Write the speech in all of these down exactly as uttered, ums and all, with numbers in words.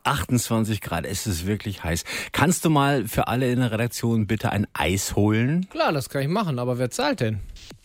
achtundzwanzig Grad, es ist wirklich heiß. Kannst du mal für alle in der Redaktion bitte ein Eis holen? Klar, das kann ich machen, aber wer zahlt denn?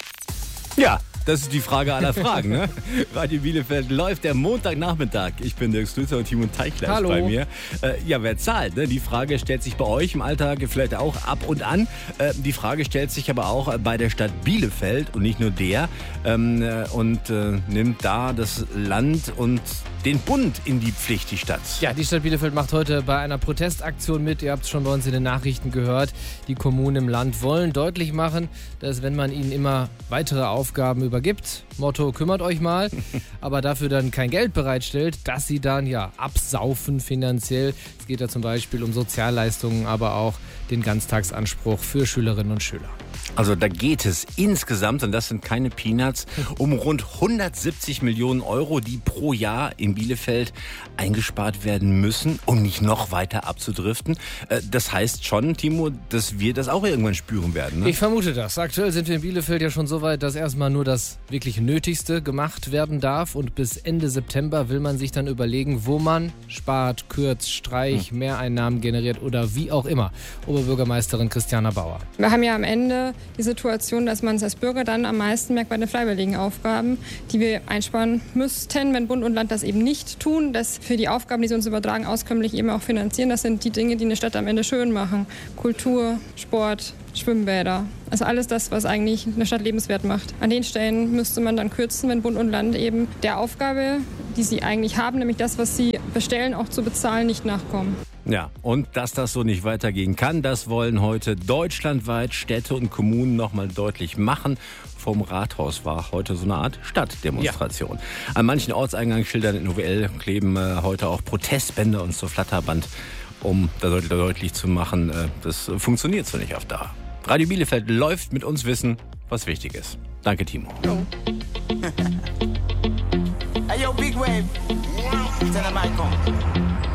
Ja, das ist die Frage aller Fragen, ne? Radio Bielefeld läuft der Montagnachmittag. Ich bin Dirk Stützer und Timon Teichler ist bei mir. Äh, ja, wer zahlt? Ne? Die Frage stellt sich bei euch im Alltag vielleicht auch ab und an. Äh, die Frage stellt sich aber auch bei der Stadt Bielefeld und nicht nur der. Ähm, äh, und äh, nimmt da das Land und den Bund in die Pflicht, die Stadt. Ja, die Stadt Bielefeld macht heute bei einer Protestaktion mit. Ihr habt es schon bei uns in den Nachrichten gehört. Die Kommunen im Land wollen deutlich machen, dass wenn man ihnen immer weitere Aufgaben übergibt, Motto, kümmert euch mal, aber dafür dann kein Geld bereitstellt, dass sie dann ja absaufen finanziell. Es geht da zum Beispiel um Sozialleistungen, aber auch den Ganztagsanspruch für Schülerinnen und Schüler. Also da geht es insgesamt, und das sind keine Peanuts, um rund hundertsiebzig Millionen Euro, die pro Jahr in Bielefeld eingespart werden müssen, um nicht noch weiter abzudriften. Das heißt schon, Timo, dass wir das auch irgendwann spüren werden, ne? Ich vermute das. Aktuell sind wir in Bielefeld ja schon so weit, dass erstmal nur das wirklich Nötigste gemacht werden darf. Und bis Ende September will man sich dann überlegen, wo man spart, kürzt, streicht, Mehreinnahmen generiert oder wie auch immer. Oberbürgermeisterin Christiana Bauer. Wir haben ja am Ende die Situation, dass man es als Bürger dann am meisten merkt bei den freiwilligen Aufgaben, die wir einsparen müssten, wenn Bund und Land das eben nicht tun, dass für die Aufgaben, die sie uns übertragen, auskömmlich eben auch finanzieren. Das sind die Dinge, die eine Stadt am Ende schön machen. Kultur, Sport, Schwimmbäder. Also alles das, was eigentlich eine Stadt lebenswert macht. An den Stellen müsste man dann kürzen, wenn Bund und Land eben der Aufgabe, die sie eigentlich haben, nämlich das, was sie bestellen, auch zu bezahlen, nicht nachkommen. Ja, und dass das so nicht weitergehen kann, das wollen heute deutschlandweit Städte und Kommunen nochmal deutlich machen. Vom Rathaus war heute so eine Art Stadtdemonstration. Ja. An manchen Ortseingangsschildern in O W L kleben äh, heute auch Protestbänder und so Flatterband, um da deutlich zu machen, äh, das funktioniert so nicht auf Dauer. Radio Bielefeld läuft, mit uns wissen, was wichtig ist. Danke, Timo. Yo. Hey, yo, Big Wave. Tell them I come.